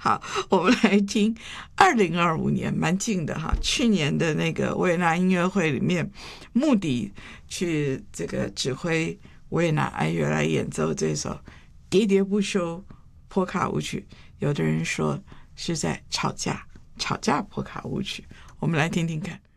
好，我们来听2025年，蛮近的哈。去年的那个维也纳音乐会里面，穆迪去这个指挥维也纳爱乐来演奏这首喋喋不休波卡舞曲。有的人说是在吵架波卡舞曲，我们来听听看。